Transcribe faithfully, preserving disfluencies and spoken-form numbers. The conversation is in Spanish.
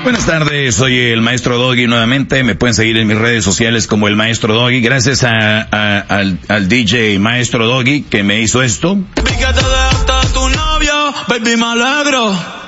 Buenas tardes, soy el Maestro Doggy nuevamente. Me pueden seguir en mis redes sociales como el Maestro Doggy. Gracias a, a, al, al D J Maestro Doggy que me hizo esto. Vi que te dejaste a tu novio, baby, me alegro.